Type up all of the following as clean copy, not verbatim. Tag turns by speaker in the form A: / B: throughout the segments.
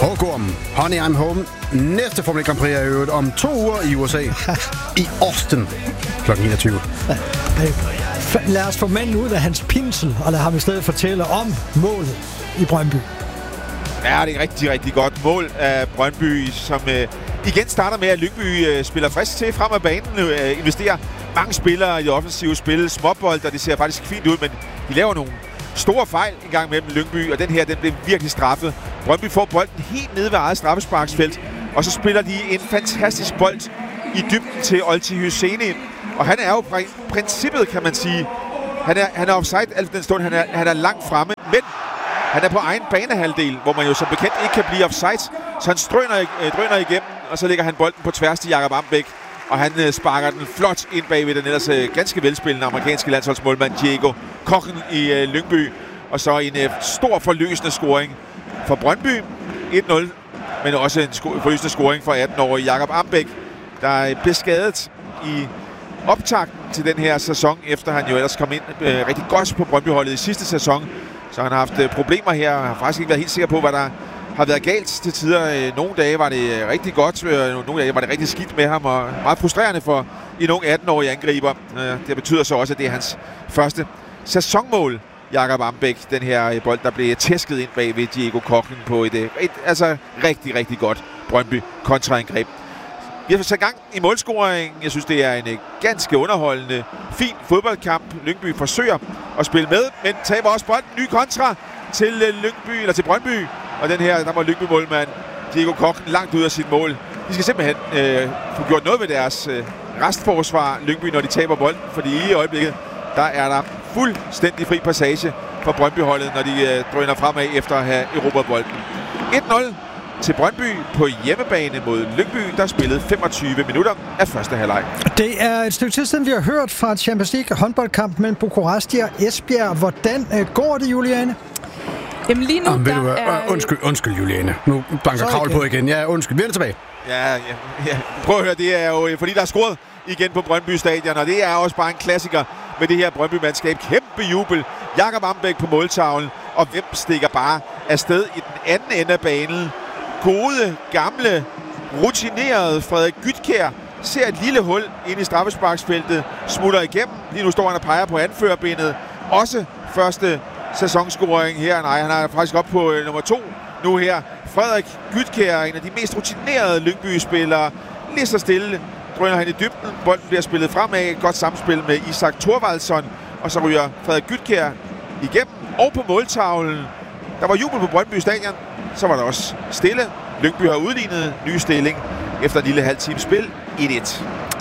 A: Hågorm, Honey I'm Home. Næste Formel 1 Grand Prix er i øvrigt om 2 uger i USA. I Austin kl. 21.
B: Lad os få manden ud af hans pinsel, og lad ham i stedet fortælle om målet i Brøndby.
C: Ja, det er rigtig, rigtig godt mål af Brøndby, som igen starter med, at Lyngby spiller frisk til frem af banen, investerer mange spillere i det offensive spil, småbold, og det ser faktisk fint ud, men de laver nogle store fejl en gang mellem Lyngby, og den her, den blev virkelig straffet. Brøndby får bolden helt nede ved eget straffesparksfelt, og så spiller de en fantastisk bold i dybden til Olti Hyseni, og han er jo princippet, kan man sige. Han er offside al den stund, han er langt fremme, men han er på egen banehalvdel, hvor man jo som bekendt ikke kan blive offside, så han drøner igennem, og så lægger han bolden på tværs til Jakob Ambæk, og han sparker den flot ind bagved den ellers ganske velspillende amerikanske landsholdsmålmand Diego Kochen i Lyngby, og så en stor forløsende scoring for Brøndby, 1-0, men også en forløsende scoring for 18-årige Jakob Ambæk, der blev skadet i optakten til den her sæson, efter han jo ellers kom ind rigtig godt på Brøndby-holdet i sidste sæson. Så han har haft problemer her, og har faktisk ikke været helt sikker på, hvad der har været galt til tider. Nogle dage var det rigtig godt, nogle dage var det rigtig skidt med ham, og meget frustrerende for en ung 18-årig angriber. Det betyder så også, at det er hans første sæsonmål, Jakob Ambæk, den her bold, der blev tæsket ind bag ved Diego Kochen på et rigtig, rigtig godt Brøndby kontraangreb. Vi har sat gang i målscoring. Jeg synes, det er en ganske underholdende, fin fodboldkamp. Lyngby forsøger at spille med, men taber også bolden. Ny kontra til Lyngby, eller til Brøndby. Og den her, der må Lyngby-målmand Diego Kochen langt ud af sit mål. De skal simpelthen få gjort noget ved deres restforsvar, Lyngby, når de taber bolden. Fordi i øjeblikket, der er der fuldstændig fri passage for Brøndby-holdet, når de drøner fremad efter at have erobret bolden. 1-0 til Brøndby på hjemmebane mod Lyngby, der spillede 25 minutter af første halvleg.
B: Det er et stykke tid siden, vi har hørt fra Champions League håndboldkamp mellem Bucuresti og Esbjerg. Hvordan går det, Juliane?
D: Jamen lige nu,
A: Undskyld, Juliane. Nu banker Kravl på igen. Ja, undskyld. Vi er tilbage.
C: Ja. Prøv at høre, det er jo fordi, der er scoret igen på Brøndby Stadion, og det er også bare en klassiker med det her Brøndby-mandskab. Kæmpe jubel. Jakob Ambæk på måltavlen, og hvem stikker bare afsted i den anden ende af banen? Gode, gamle, rutinerede Frederik Gytkjær ser et lille hul ind i straffesparksfeltet, smutter igennem. Lige nu står han og peger på anførerbenet. Også første sæsonscoring her. Nej, han er faktisk op på nummer 2 nu her. Frederik Gytkjær, en af de mest rutinerede Lyngby-spillere. Lige så stille drøner han i dybden. Bolden bliver spillet fremad. Godt samspil med Isak Thorvaldsson. Og så ryger Frederik Gytkjær igennem. Og på måltavlen, der var jubel på Brøndby Stadion. Så var der også stille. Lyngby har udlignet ny stilling efter en lille halv times spil. 1-1.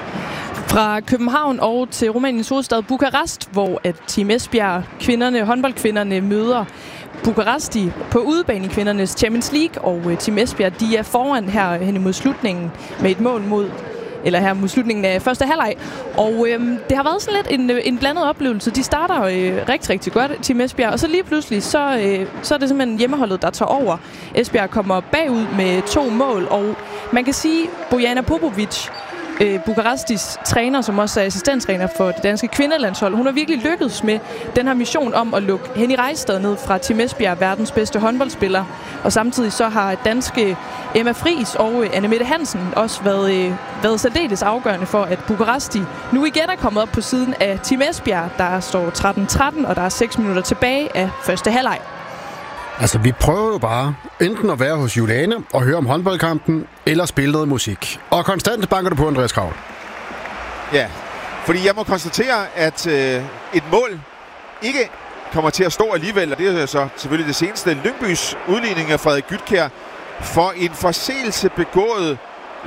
D: Fra København og til Rumæniens hovedstad Bukarest, hvor at Team Esbjerg, håndboldkvinderne, møder Bukaresti på udebane i kvindernes Champions League, og Team Esbjerg, de er foran her hen imod slutningen med et mål mod slutningen af første halvleg. Og det har været sådan lidt en blandet oplevelse. De starter rigtig, rigtig godt, Team Esbjerg, og så lige pludselig, så er det simpelthen hjemmeholdet, der tager over. Esbjerg kommer bagud med 2 mål, og man kan sige, Bojana Popovic, Bukarestis træner, som også er assistenttræner for det danske kvindelandshold, hun har virkelig lykkedes med den her mission om at lukke Henny Reistad ned fra Team Esbjerg, verdens bedste håndboldspiller. Og samtidig så har danske Emma Friis og Annemette Hansen også været særdeles afgørende for, at Bukaresti nu igen er kommet op på siden af Team Esbjerg. Der står 13-13, og der er 6 minutter tilbage af første halvleg.
A: Altså, vi prøver jo bare enten at være hos Juliane og høre om håndboldkampen, eller spille noget musik. Og konstant banker du på, Andreas Kravl.
C: Ja, fordi jeg må konstatere, at et mål ikke kommer til at stå alligevel, og det er så selvfølgelig det seneste. Lyngbys udligning af Frederik Gytkjær for en forseelse begået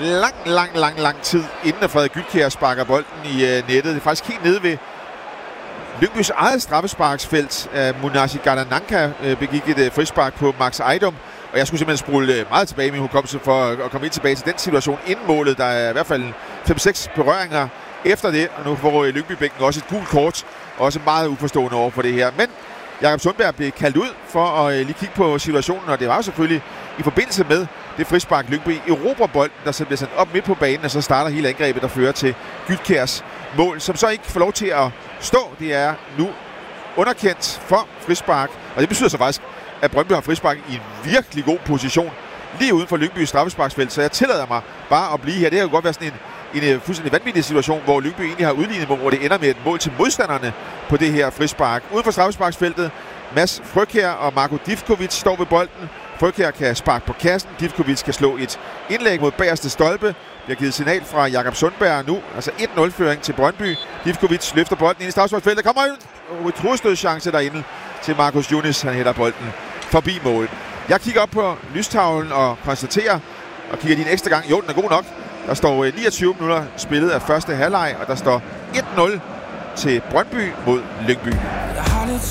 C: lang tid, inden at Frederik Gytkjær sparker bolden i nettet. Det er faktisk helt nede ved Lyngbys eget straffesparksfelt. Munasi Gardananka begik et frispark på Max Ejdom, og jeg skulle simpelthen spole meget tilbage i min hukommelse for at komme ind tilbage til den situation inden målet. Der er i hvert fald 5-6 berøringer efter det, og nu får Lyngby-bænken også et gult kort, og også meget uforstående over for det her. Men Jakob Sundberg blev kaldt ud for at lige kigge på situationen, og det var jo selvfølgelig i forbindelse med det frispark Lyngby erobrer bolden, der så bliver sendt op midt på banen, og så starter hele angrebet, der fører til Gytkjærs mål, som så ikke får lov til at stå. Det er nu underkendt for frispark, og det betyder så faktisk, at Brøndby har frispark i en virkelig god position lige uden for Lyngby straffesparksfelt, så jeg tillader mig bare at blive her. Det har jo godt været sådan en fuldstændig vanvittig situation, hvor Lyngby egentlig har udlignet mål, hvor det ender med et mål til modstanderne på det her frispark. Uden for straffesparksfeltet, Mads Frøkjær og Marko Divkovic står ved bolden. Frøkjær kan sparke på kassen, Divkovic kan slå et indlæg mod bagerste stolpe. Der er givet signal fra Jakob Sundberg nu, altså 1-0-føring til Brøndby. Divkovic løfter bolden ind i straffesparksfeltet. Kommer et hovedstødschance derinde til Markus Younis. Han hætter bolden forbi målet. Jeg kigger op på lystavlen og konstaterer, og kigger din ekstra gang. Jo, den er god nok. Der står 29 minutter spillet af første halvleg, og der står 1-0 til Brøndby mod Lyngby.